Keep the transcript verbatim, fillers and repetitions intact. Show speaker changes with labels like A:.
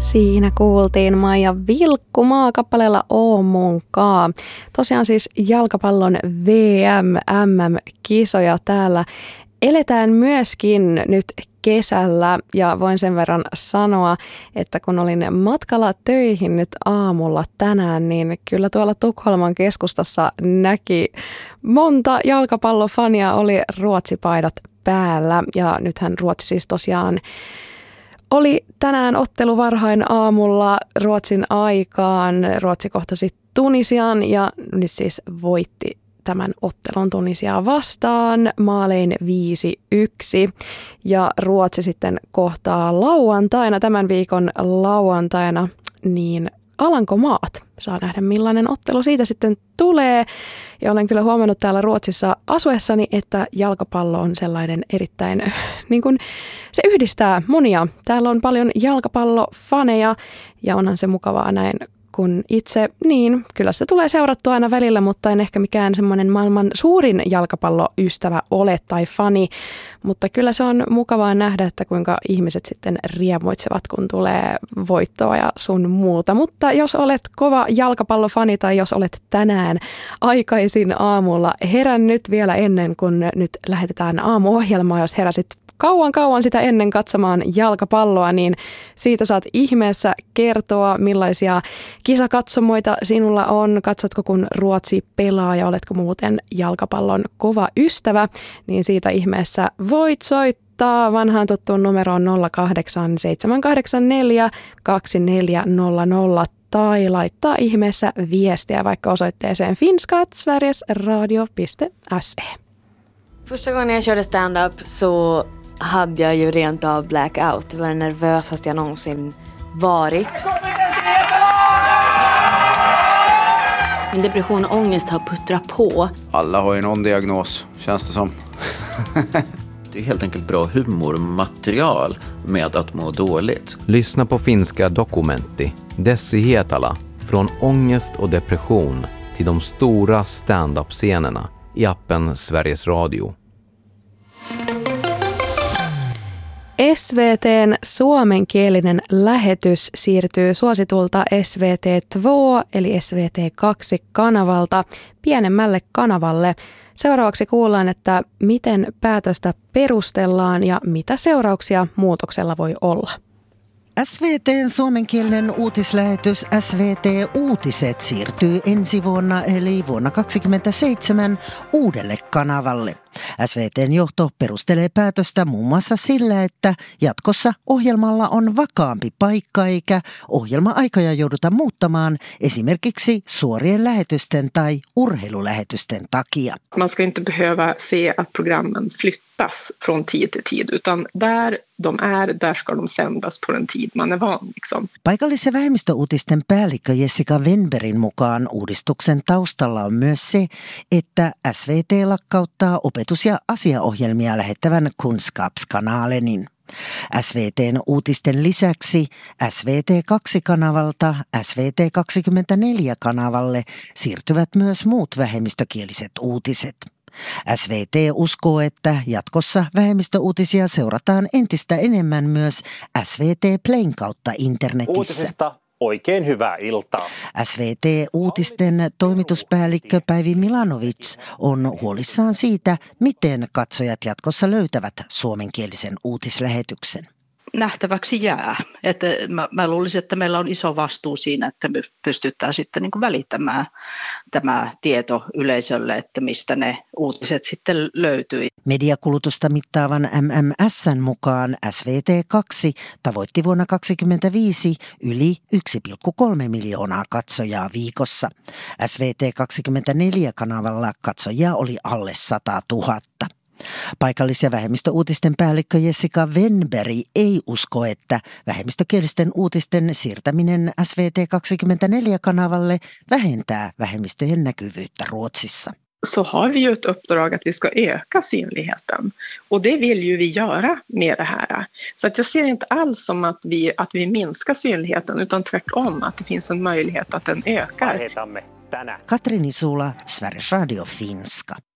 A: Siinä kuultiin Maija Vilkkumaa kappaleella Oomunkaa. Tosiaan siis jalkapallon V M, M M-kisoja täällä eletään myöskin nyt kesällä ja voin sen verran sanoa, että kun olin matkalla töihin nyt aamulla tänään, niin kyllä tuolla Tukholman keskustassa näki monta jalkapallofania, oli ruotsipaidat päällä ja nythän Ruotsi siis tosiaan oli tänään ottelu varhain aamulla Ruotsin aikaan. Ruotsi kohtasi Tunisian ja nyt siis voitti tämän ottelun Tunisiaa vastaan maalein viisi yksi. Ja Ruotsi sitten kohtaa lauantaina, tämän viikon lauantaina, niin Alankomaat. Saa nähdä millainen ottelu siitä sitten tulee. Ja olen kyllä huomannut täällä Ruotsissa asuessani, että jalkapallo on sellainen erittäin, niin kuin se yhdistää monia. Täällä on paljon jalkapallofaneja ja onhan se mukavaa näin, kun itse, niin kyllä sitä tulee seurattua aina välillä, mutta en ehkä mikään semmoinen maailman suurin jalkapalloystävä ole tai fani. Mutta kyllä se on mukavaa nähdä, että kuinka ihmiset sitten riemuitsevat, kun tulee voittoa ja sun muuta. Mutta jos olet kova jalkapallofani tai jos olet tänään aikaisin aamulla herännyt vielä ennen kuin nyt lähetetään aamuohjelmaa, jos heräsit kauan kauan sitä ennen katsomaan jalkapalloa, niin siitä saat ihmeessä kertoa, millaisia kisakatsomoita sinulla on. Katsotko, kun Ruotsi pelaa ja oletko muuten jalkapallon kova ystävä, niin siitä ihmeessä voit soittaa vanhaan tuttuun numeroon nolla kahdeksan seitsemän kahdeksan neljä kaksi neljä nolla nolla tai laittaa ihmeessä viestiä vaikka osoitteeseen finska at sveriges radio piste se.
B: Första gången jag körde stand-up så hade jag ju rent av blackout. Det var det nervösaste jag någonsin varit. Min depression och ångest har puttrat på.
C: Alla har ju någon diagnos, känns det som.
D: Det är helt enkelt bra humormaterial med att må dåligt.
E: Lyssna på finska Dokumentti, Dessi Hietala, från ångest och depression till de stora stand-up-scenerna i appen Sveriges Radio.
A: S V T:n suomenkielinen lähetys siirtyy suositulta S V T kaksi eli S V T kaksi kanavalta pienemmälle kanavalle. Seuraavaksi kuullaan, että miten päätöstä perustellaan ja mitä seurauksia muutoksella voi olla.
F: S V T:n suomenkielinen uutislähetys S V T Uutiset siirtyy ensi vuonna eli vuonna kaksikymmentäseitsemän uudelle kanavalle. S V T:n johto perustelee päätöstä muun muassa sillä, että jatkossa ohjelmalla on vakaampi paikka eikä ohjelma-aikoja jouduta muuttamaan esimerkiksi suorien lähetysten tai urheilulähetysten takia.
G: Man ska inte behöva se att programmen flyttas från tid till tid, utan där de är, där ska de sändas på den tid man är van. Liksom.
F: Paikallis- ja vähemmistöuutisten päällikkö Jessica Wenbergin mukaan uudistuksen taustalla on myös se, että S V T lakkauttaa opetus- ja asiaohjelmia lähettävän Kunskapskanalenin. S V T:n uutisten lisäksi S V T kaksi-kanavalta S V T kaksikymmentäneljä-kanavalle siirtyvät myös muut vähemmistökieliset uutiset. S V T uskoo, että jatkossa vähemmistöuutisia seurataan entistä enemmän myös S V T Playn kautta internetissä.
H: Uutisista oikein hyvää iltaa.
F: S V T-uutisten toimituspäällikkö Päivi Milanovic on huolissaan siitä, miten katsojat jatkossa löytävät suomenkielisen uutislähetyksen.
I: Nähtäväksi jää. Että mä, mä luulisin, että meillä on iso vastuu siinä, että me pystytään sitten niin kuin välittämään tämä tieto yleisölle, että mistä ne uutiset sitten löytyy.
F: Mediakulutusta mittaavan M M S:n mukaan S V T kaksi tavoitti vuonna kaksikymmentäviisi yli yksi pilkku kolme miljoonaa katsojaa viikossa. S V T kaksikymmentäneljä-kanavalla katsojia oli alle sata tuhatta. Paikallis- ja vähemmistöuutisten päällikkö Jessica Wenberg ei usko, että vähemmistökielisten uutisten siirtäminen S V T kaksikymmentäneljä-kanavalle vähentää vähemmistöjen näkyvyyttä Ruotsissa.
G: Så har vi ju ett uppdrag att vi ska öka synligheten. Och det vill ju vi göra med det här. Så att jag ser inte alls som att vi, att vi minskar synligheten, utan tvärtom att det finns en möjlighet att den ökar.
F: Katri Nisula, Sveriges Radio Finska.